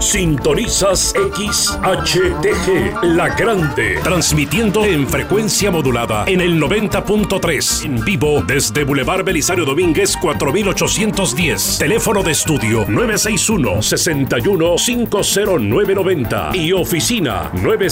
Sintonizas XHTG, La Grande, transmitiendo en frecuencia modulada en el 90.3, en vivo desde Boulevard Belisario Domínguez 4810. Teléfono de estudio 961-61-50990 y oficina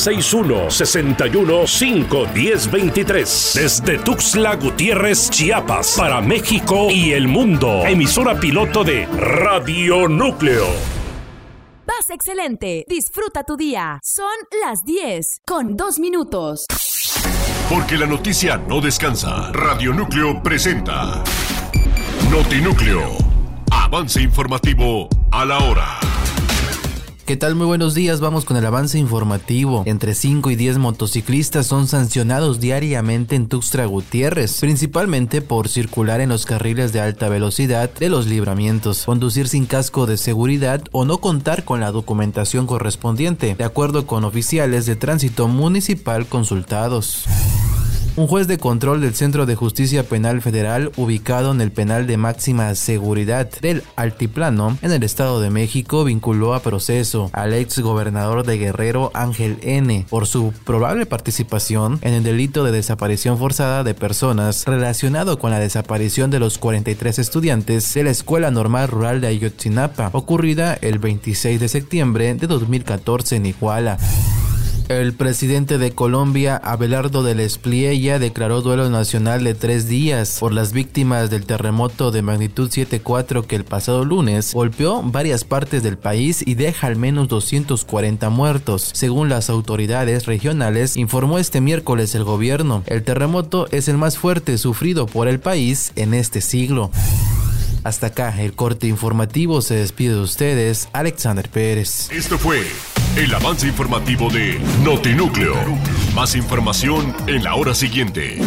961-61-51023. Desde Tuxtla Gutiérrez, Chiapas, para México y el mundo. Emisora piloto de Radio Núcleo. Vas excelente. Disfruta tu día. Son las 10:02. Porque la noticia no descansa. Radio Núcleo presenta Notinúcleo. Avance informativo a la hora. ¿Qué tal? Muy buenos días, vamos con el avance informativo. Entre 5 y 10 motociclistas son sancionados diariamente en Tuxtla Gutiérrez, principalmente por circular en los carriles de alta velocidad de los libramientos, conducir sin casco de seguridad o no contar con la documentación correspondiente, de acuerdo con oficiales de tránsito municipal consultados. Un juez de control del Centro de Justicia Penal Federal, ubicado en el penal de máxima seguridad del Altiplano, en el Estado de México, vinculó a proceso al ex gobernador de Guerrero, Ángel N., por su probable participación en el delito de desaparición forzada de personas relacionado con la desaparición de los 43 estudiantes de la Escuela Normal Rural de Ayotzinapa, ocurrida el 26 de septiembre de 2014 en Iguala. El presidente de Colombia, Abelardo del Espriella, declaró duelo nacional de 3 días por las víctimas del terremoto de magnitud 7.4 que el pasado lunes golpeó varias partes del país y deja al menos 240 muertos. Según las autoridades regionales, informó este miércoles el gobierno. El terremoto es el más fuerte sufrido por el país en este siglo. Hasta acá el corte informativo, se despide de ustedes, Alexander Pérez. Esto fue el avance informativo de Notinúcleo. Más información en la hora siguiente.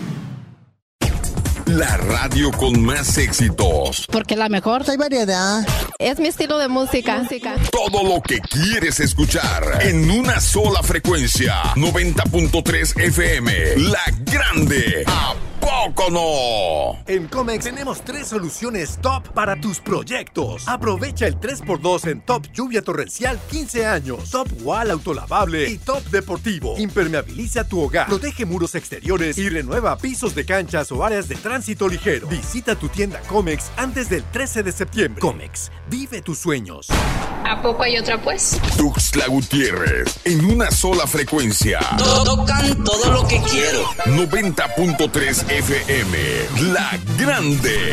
La radio con más éxitos. Porque la mejor. Hay variedad. Es mi estilo de música. Todo lo que quieres escuchar en una sola frecuencia. 90.3 FM. La Grande. ¿A poco no? En Comex tenemos 3 soluciones top para tus proyectos. Aprovecha el 3x2 en Top Lluvia Torrencial 15 años, Top Wall Autolavable y Top Deportivo. Impermeabiliza tu hogar, protege muros exteriores y renueva pisos de canchas o áreas de tránsito ligero. Visita tu tienda Comex antes del 13 de septiembre. Comex, vive tus sueños. ¿A poco hay otra pues? Tuxtla Gutiérrez, en una sola frecuencia. Tocan todo lo que quiero. 90.3 FM, La Grande.